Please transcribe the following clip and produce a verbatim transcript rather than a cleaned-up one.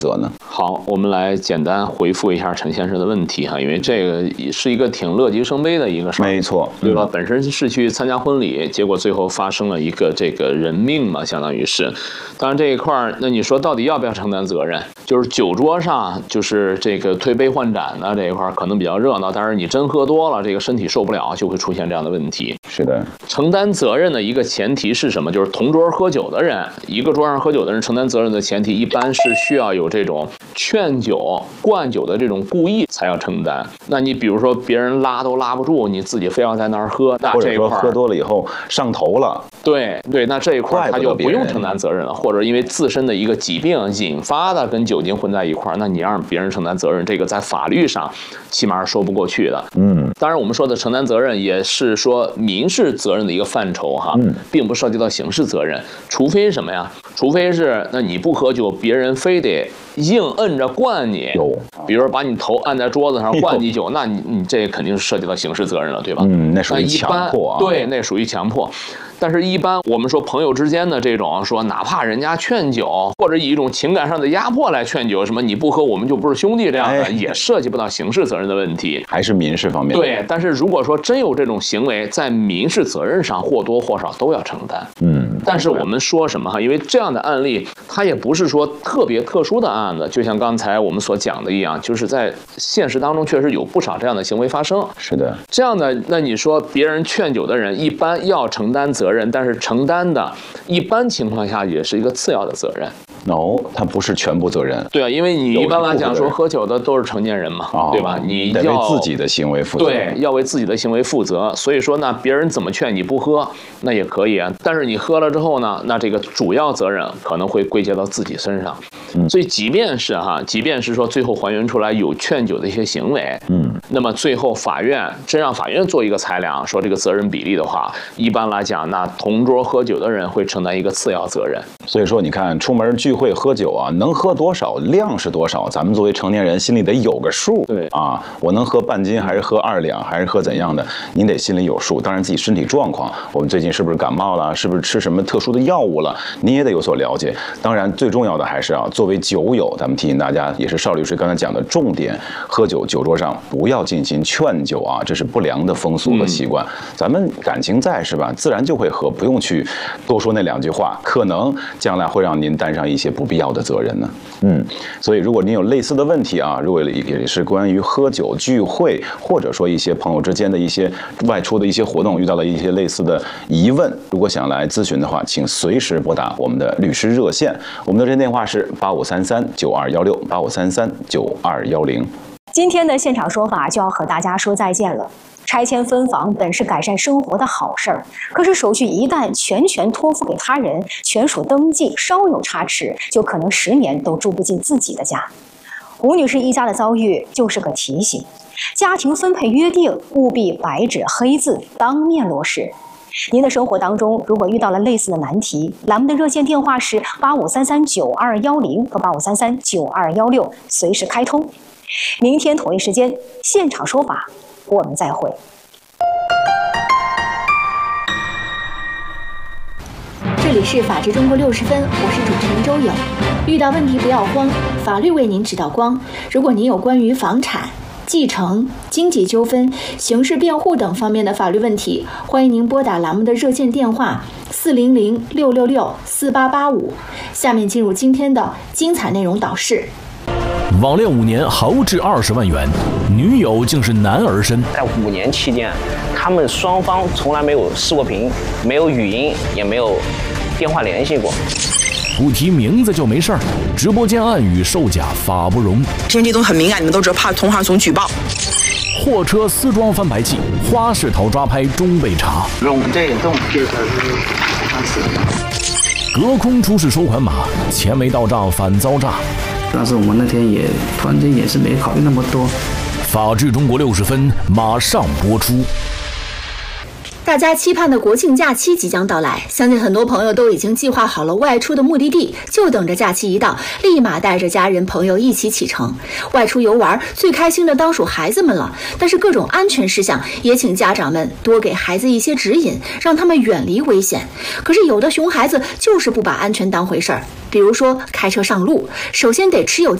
责呢？ 好，我们来简单回复一下陈先生的问题哈，因为这个是一个挺乐极生悲的一个事儿， 没错， 对吧？嗯、本身是去参加婚礼，结果最后发生了一个这个人命嘛，相当于是。当然这一块儿，那你说到底要不要承担责任？就是酒桌上就是这个推杯换盏的这一块儿可能比较热闹，但是你真喝多了，这个身体受不了，就会出现这样的问题。 是的， 承担责任的一个前提是什么？就是同桌喝酒的人，一个桌上喝酒的人承担责任的前提，一般是需要有这种劝酒、灌酒的这种故意才要承担。那你比如说别人拉都拉不住，你自己非要在那儿喝，那这一块或者说喝多了以后上头了， 对对，那这一块他就不用承担责任了。或者因为自身的一个疾病引发的跟酒精混在一块儿，那你让别人承担责任，这个在法律上起码是说不过去的。 嗯， 当然我们说的承担责任也是说民事责任的一个范畴哈， 嗯， 并不涉及到刑事责任，除非什么呀？除非是那你不喝酒，别人非得硬摁着灌你， 有， 比如说把你头按在桌子上灌你酒，那你你这肯定是涉及到刑事责任了，对吧？ 嗯，那属于强迫啊。 对，那属于强迫。但是，一般我们说朋友之间的这种说，哪怕人家劝酒，或者以一种情感上的压迫来劝酒，什么你不喝我们就不是兄弟这样的， 哎、 也涉及不到刑事责任的问题， 还是民事方面。 对，但是如果说真有这种行为，在民事责任上或多或少都要承担。 嗯， 但是我们说什么哈？因为这样的案例，它也不是说特别特殊的案子，就像刚才我们所讲的一样，就是在现实当中确实有不少这样的行为发生。 是的， 这样的，那你说别人劝酒的人一般要承担责任，但是承担的一般情况下也是一个次要的责任。 哦，他不是全部责任。 对啊，因为你一般来讲说喝酒的都是成年人嘛， 哦、 对吧？你得为自己的行为负责。 对，要为自己的行为负责。所以说呢，别人怎么劝你不喝，那也可以啊。但是你喝了之后呢，那这个主要责任可能会归结到自己身上。 嗯， 所以即便是哈，即便是说最后还原出来有劝酒的一些行为， 嗯， 那么最后法院真让法院做一个裁量，说这个责任比例的话，一般来讲，那同桌喝酒的人会承担一个次要责任。 所以说，你看出门聚会喝酒啊，能喝多少，量是多少，咱们作为成年人心里得有个数。 对啊，我能喝半斤，还是喝二两，还是喝怎样的，您得心里有数。当然，自己身体状况，我们最近是不是感冒了，是不是吃什么特殊的药物了，您也得有所了解。当然，最重要的还是啊，作为酒友，咱们提醒大家，也是邵律师刚才讲的重点，喝酒酒桌上不要进行劝酒啊，这是不良的风俗和习惯。嗯、咱们感情在是吧，自然就会喝，不用去多说那两句话，可能将来会让您担上一些不必要的责任呢。嗯，所以如果您有类似的问题啊，如果也是关于喝酒聚会，或者说一些朋友之间的一些外出的一些活动，遇到了一些类似的疑问，如果想来咨询的话，请随时拨打我们的律师热线，我们的热线电话是八五三三九二幺六八五三三九二幺零。 今天的现场说法就要和大家说再见了。拆迁分房本是改善生活的好事儿，可是手续一旦全权托付给他人，权属登记稍有差池，就可能十年都住不进自己的家。吴女士一家的遭遇就是个提醒，家庭分配约定务必白纸黑字当面落实。您的生活当中如果遇到了类似的难题，栏目的热线电话是八五三三九二幺零和八五三三九二幺六，随时开通。明天同一时间现场说法，我们再会。 这里是法治中国六十分，我是主持人周颖。遇到问题不要慌，法律为您指导光。如果您有关于房产、继承、经济纠纷、刑事辩护等方面的法律问题，欢迎您拨打栏目的热线电话四零零六六六四八八五。下面进入今天的精彩内容导视。 网恋五年豪掷二十万元，女友竟是男儿身。 在五年期间，他们双方从来没有视过频，没有语音，也没有电话联系过。 不提名字就没事儿，直播间暗语售假法不容。 现在这种很敏感，你们都知道，怕同行总举报。 货车私装翻白器，花式逃抓拍终被查。 用这种就是他死了。 隔空出示收款码，钱没到账反遭诈。 但是我们那天也突然间也是没考虑那么多。 法治中国六十分马上播出。 大家期盼的国庆假期即将到来，相信很多朋友都已经计划好了外出的目的地，就等着假期一到，立马带着家人朋友一起启程。外出游玩，最开心的当属孩子们了，但是各种安全事项也请家长们多给孩子一些指引，让他们远离危险。可是有的熊孩子就是不把安全当回事儿，比如说开车上路，首先得持有